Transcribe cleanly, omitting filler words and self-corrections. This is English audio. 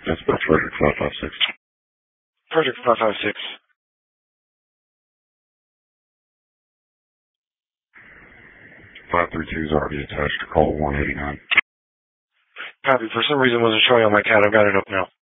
That's about Frederick 556. Frederick 556. 532 is already attached to call 189. Copy. For some reason it wasn't showing on my CAD. I've got it up now.